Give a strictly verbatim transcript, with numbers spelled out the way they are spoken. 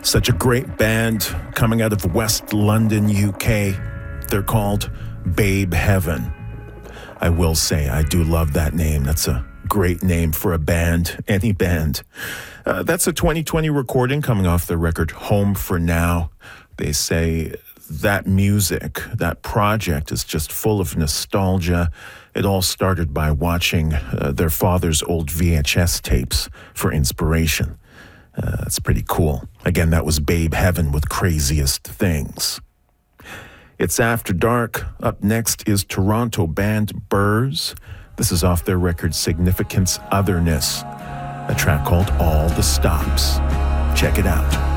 Such a great band coming out of West London, U K. They're called Babe Heaven. I will say I do love that name. That's a great name for a band, any band. Uh, that's a twenty twenty recording coming off their record Home for Now. They say that music, that project is just full of nostalgia. It all started by watching uh, their father's old V H S tapes for inspiration. Uh, that's pretty cool. Again, that was Babe Heaven with Craziest Things. It's After Dark. Up next is Toronto band Burrs. This is off their record Significance Otherness, a track called All the Stops. Check it out.